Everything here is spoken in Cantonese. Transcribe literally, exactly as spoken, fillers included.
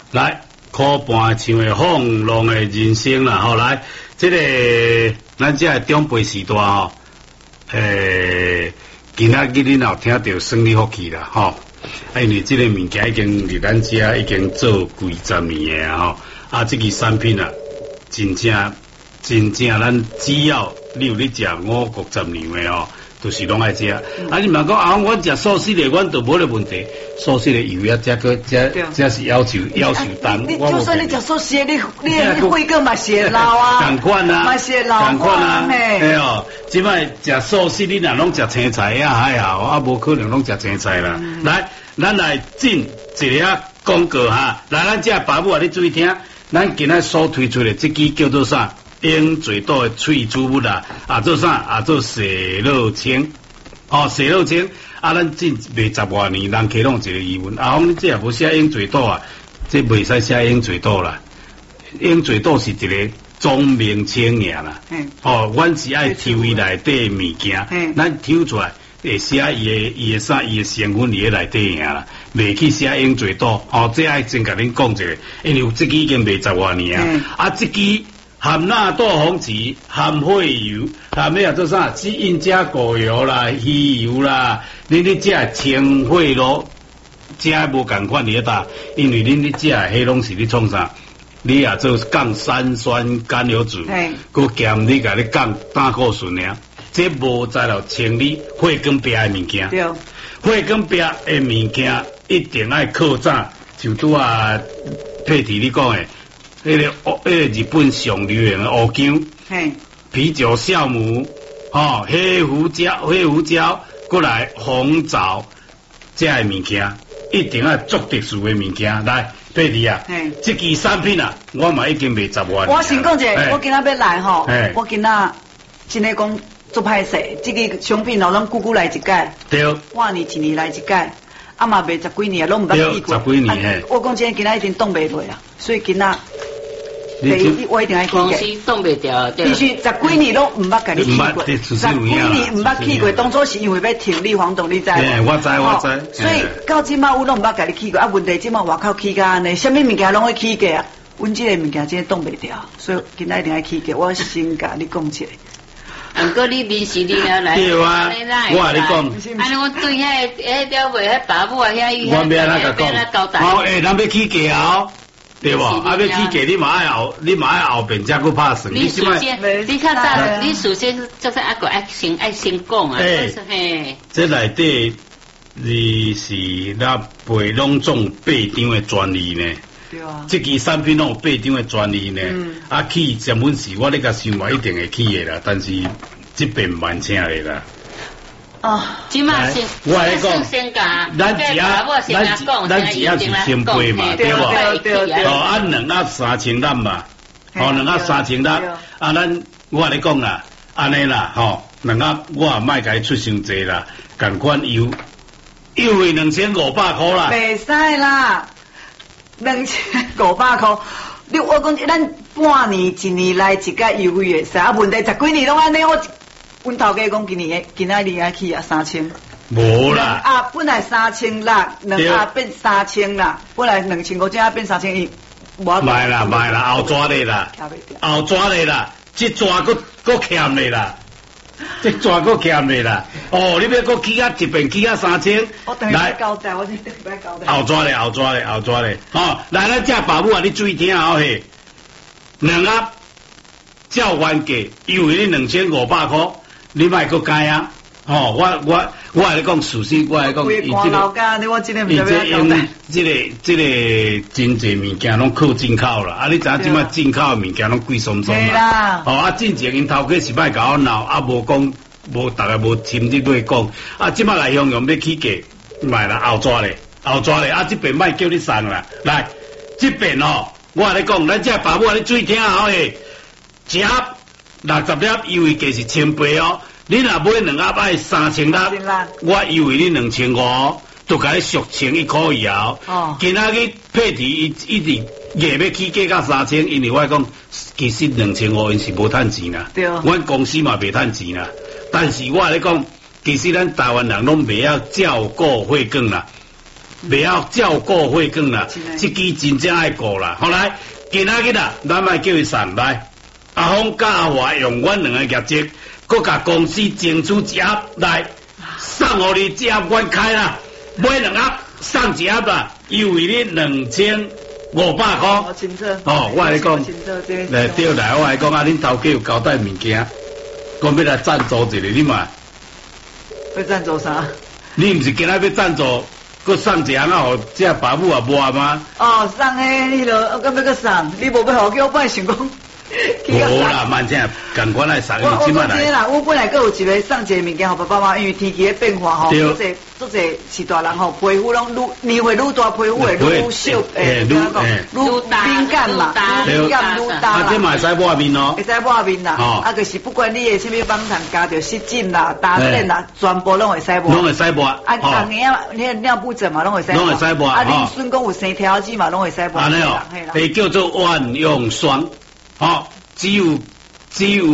来，苦半像的放浪的人生啦，吼、哦、来，这个咱这个长辈时代吼，诶，今仔日恁有听到生理福气啦，吼、哦，啊，因为这个物件已经伫咱遮已经做几十年的啊，吼，啊，这个产品啊，真正真正咱只要你有咧食五谷杂粮的哦。就是拢爱食，嗯、啊！你嘛讲啊，阮食素食的，阮都无咧问题。素食的油啊，这个这这是要求要求重。 你就算你食素食，你你你血管嘛是会流啊， 同款啊， 嘛是会流同款啊， 嘿。 哎哦，即摆食素食，你若拢食青菜啊，还好啊，无可能拢食青菜啦。嗯、来，咱来进一个广告哈，来，咱这爸母啊，你注意听，咱今仔所推出的这支叫做啥？鹰嘴豆的萃取物啦，啊做啥？啊做洗肉清，哦洗肉清，啊咱进卖十外年，人客拢一个疑问，啊，我们这也无写鹰嘴豆啊，这袂使写鹰嘴豆啦，鹰嘴豆是一个总名称尔啦，嗯，哦，阮是爱抽伊内底物件，嗯，咱抽出来会写伊的伊的啥伊的成分伫咧内底尔啦，袂去写鹰嘴豆，哦，这爱先甲恁讲一下，因为这支已经卖十外年啊，嗯、啊这支。含纳豆红旗、含血油、含咩啊？做啥？是因加果油啦、鱼油啦，恁咧食清血咯，食无共款哩搭，因为恁咧食迄拢是咧创啥？你也做降三酸甘油酯，佮减你甲你降胆固醇尔，这无在了清理血管壁的物件。对，血管壁的物件一定爱靠早，就拄啊佩蒂你讲的。迄、那个哦，迄、那个日本上流行的乌姜，嘿，啤酒酵母，哦，黑胡椒、黑胡椒，过来红枣，这些物件一定要做特殊的物件来。佩蒂啊，这支产品啊，我嘛已经卖十万。 我先讲者，我今仔要来吼，我今仔真诶讲做歹势，这个商品哦，咱久久来一届，对，半年一年来一届。啊嘛卖十几年，拢毋捌去过。 十几年嘿。 我讲真，今仔已经冻袂落啊，所以今仔第一我一定爱去公司冻袂掉， 必须十几年拢毋捌甲你去过，十几年毋捌去过。当初是因为要停你黄董，你知无？ 我知我知。 所以到即马我拢毋捌甲你去过，啊问题即马外口起甲安尼，啥物物件拢会起价啊？阮即个物件真冻袂掉，所以今仔一定爱去过。我先甲你讲一下。 毋过你面试你了来， 对啊，我甲你讲， 安尼我对迄迄条袂迄爸母啊，遐伊我要安怎甲讲？哦，诶，咱要起价哦，对无？啊，要起价，你嘛爱后，你嘛爱后边才去拍算。 你首先，你较早，你首先就是阿个爱先爱先讲啊，嘿。 这内底你是咱培拢总八张的专利呢。对啊，这支产品拢有八张的专利呢，嗯、啊起成本是我咧甲想话一定会起的啦，但是这边蛮请的啦。 哦，即马先， 我来讲， 先讲， 咱只啊，咱咱只啊是先辈嘛，对无？对对。哦，啊两盒三千粒嘛，哦两盒三千粒，啊咱我来讲啦，安尼啦，吼两盒我也莫甲伊出伤济啦，共款油，油费两千五百块啦。 袂使啦。两千五百块，你我讲咱半年一年来一个优惠会使，啊问题十几年拢安尼，我阮头家讲今年今仔日爱去啊三千， 无啦， 啊本来三千啦，两啊变三千啦，本来两千五，现在变三千一， 无卖啦卖啦，后抓咧啦，后抓咧啦，这抓搁搁欠咧啦。这抓个欠的啦，哦，你要搁起啊一遍起啊三千， 来交代，我真等下交代。 后抓咧，后抓咧，后抓咧，哦，来咱这爸母啊，你注意听好嘿，两盒照原价，优惠你两千五百块，你莫搁改啊，哦，我我我来讲事实，我来讲，伊这个，伊这用这个这个真济物件拢靠进口啦，啊，你知影即摆进口的物件拢贵松松啦，哦，啊，之前因头家是莫甲我闹，啊，无讲，无大家无深入去讲，啊，即摆来向用要起价，卖啦，后抓咧，后抓咧，啊，这边莫叫你送啦，来，这边哦，我来讲，咱这爸母啊，你注意听好诶，一盒六十粒优惠价是千八哦。你若买两盒爱三千粒，我优惠你两千五，就甲你俗称一块以后。哦。今仔日配题一一直硬要起价到三千，因为我讲其实两千五因是无趁钱啦。对。阮公司嘛袂趁钱啦，但是我咧讲，其实咱台湾人拢袂晓照顾血管啦。 不要照顾血管啦，这支真正爱顾啦。后来今仔日啦，咱来叫伊送来，阿峰甲阿华用阮两个业绩，搁甲公司争取一盒来送互你，这盒阮开啦，买两盒送一盒啦，优惠你两千五百块。 哦，清楚。 哦，我来讲， 清楚这。 来对来，我来讲啊，恁头家有交代物件，讲要来赞助一下你嘛。 要赞助啥？ 你毋是今仔要赞助，搁送一项啊，互这爸母也无吗？ 哦，送诶，迄落我敢要搁送，你无要互叫我本来想讲。 无啦，慢点，赶快来送， 我我今摆来。 啦，我本来搁有一个送一个物件，互爸爸妈妈，因为天气咧变化吼，做者做者是大人吼，皮肤拢愈年岁愈大，皮肤会愈烧，诶，愈愈敏感嘛，愈敏感愈大。 啊，这嘛会使抹面哦。 会使抹面啦，啊，就是不管你的什么网糖加着湿疹啦、打疹啦，全部拢会使抹。 拢会使抹。啊， 红眼啊，你尿布疹嘛，拢会使抹。 拢会使抹。 啊，你孙公有生条子嘛，拢会使抹。 安尼哦，会叫做万用霜，哦，只有只有。